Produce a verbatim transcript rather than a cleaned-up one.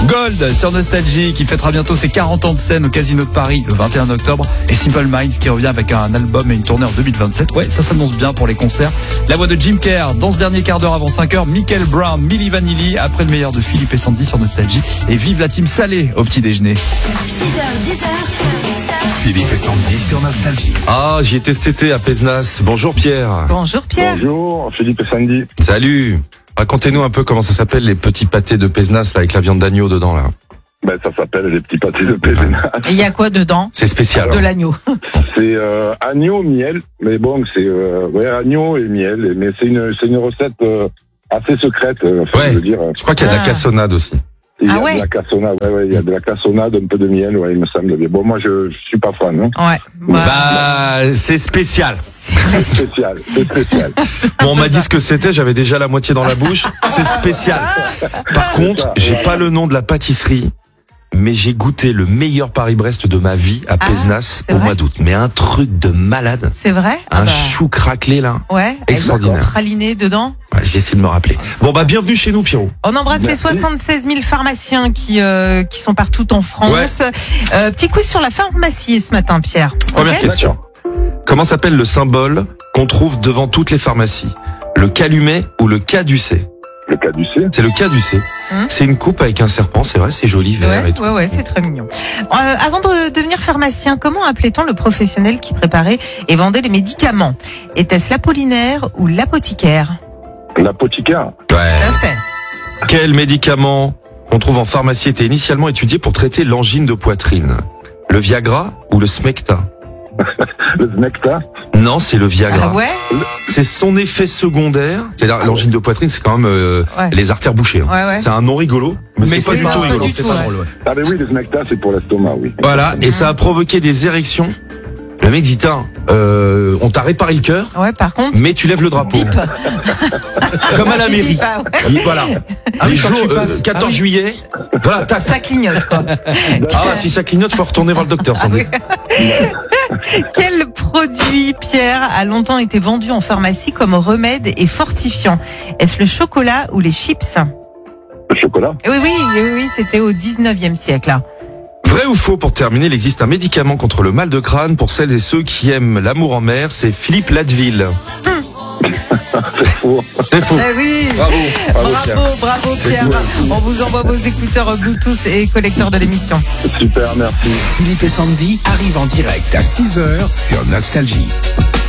Gold sur Nostalgie qui fêtera bientôt ses quarante ans de scène au Casino de Paris le vingt et un octobre. Et Simple Minds qui revient avec un album et une tournée en deux mille vingt-sept. Ouais, ça s'annonce bien pour les concerts. La voix de Jim Kerr dans ce dernier quart d'heure avant cinq heures. Michael Brown, Milli Vanilli, après le meilleur de Philippe et Sandy sur Nostalgie. Et vive la team salée au petit déjeuner. six heures, dix heures. Philippe et Sandy sur Nostalgie. Ah, j'y étais cet été à Pézenas. Bonjour Pierre. Bonjour Pierre. Bonjour, Philippe et Sandy. Salut. Racontez-nous un peu comment ça s'appelle les petits pâtés de Pézenas là, avec la viande d'agneau dedans là. Ben, ça s'appelle les petits pâtés de Pézenas. Et il y a quoi dedans? C'est spécial. De l'agneau. C'est euh, agneau, miel, mais bon, c'est euh, ouais, agneau et miel, mais c'est une c'est une recette euh, assez secrète. Euh, enfin, Ouais. je veux dire. Je crois qu'il y a de la Ah. cassonade aussi. Il y a Ah ouais. de la cassonade, ouais, ouais, il y a de la cassonade, un peu de miel, ouais, il me semble bien. Bon, moi, je, je suis pas fan, hein. Ouais. Bah, Bah, c'est spécial. C'est spécial, c'est spécial. Bon, on m'a dit ce que c'était, j'avais déjà la moitié dans la bouche. C'est spécial. Par contre, j'ai pas le nom de la pâtisserie, mais j'ai goûté le meilleur Paris-Brest de ma vie à Ah, Pézenas c'est au vrai mois d'août. Mais un truc de malade. c'est vrai? Ah Un bah, chou craquelé là. Ouais. extraordinaire. Avec praliné dedans. Ouais, je vais essayer de me rappeler. Bon, bah, bienvenue chez nous, Pierrot. On embrasse les Merci. soixante-seize mille pharmaciens qui euh, qui sont partout en France. Euh, petit quiz sur la pharmacie ce matin, Pierre. Première Ok question. Comment s'appelle le symbole qu'on trouve devant toutes les pharmacies? Le calumet ou le caducée? Le caducé. C'est le caducée. Hum. C'est une coupe avec un serpent, c'est vrai, c'est joli, vert Ouais, et tout. ouais, ouais, c'est très mignon. Euh, avant de devenir pharmacien, comment appelait-on le professionnel qui préparait et vendait les médicaments? Était-ce l'apollinaire ou l'apothicaire? L'apothicaire. Tout Ouais. à fait. Quel médicament qu'on trouve en pharmacie était initialement étudié pour traiter l'angine de poitrine? Le Viagra ou le Smecta? Le Smecta. Non, c'est le Viagra. Ah ouais? C'est son effet secondaire. C'est-à-dire, l'angine de poitrine, c'est quand même euh, Ouais. les artères bouchées. hein. Ouais, ouais. C'est un nom rigolo, mais, Mais c'est pas c'est du pas, tout pas rigolo. du c'est tout, pas ouais. drôle, ouais. Ah, mais oui, le Smecta, c'est pour l'estomac, oui. Voilà, et ça a provoqué des érections. Le mec dit, tiens, euh, on t'a réparé le cœur, Ouais, par contre. mais tu lèves le drapeau. Bip. Comme à la mairie. Bip, ah ouais. Il- Voilà. Ah oui, Les quand jours, tu euh, passes. quatorze Ah oui. juillet. Voilà, tac. Ça clignote, quoi. Ah, si ça clignote, faut retourner voir le docteur, sans doute. Quel produit, Pierre, a longtemps été vendu en pharmacie comme remède et fortifiant? Est-ce le chocolat ou les chips? Le chocolat. Eh Oui, oui, oui, oui, c'était au dixneuvième siècle. Là. Vrai ou faux, pour terminer, il existe un médicament contre le mal de crâne pour celles et ceux qui aiment l'amour en mer, c'est Philippe Ladville. Faux. C'est faux. Eh oui. Bravo. Bravo, Pierre. Bravo, bravo Pierre. On vous envoie vos écouteurs Bluetooth et collecteurs de l'émission. Super, merci. Philippe et Sandy arrivent en direct à six heures sur Nostalgie.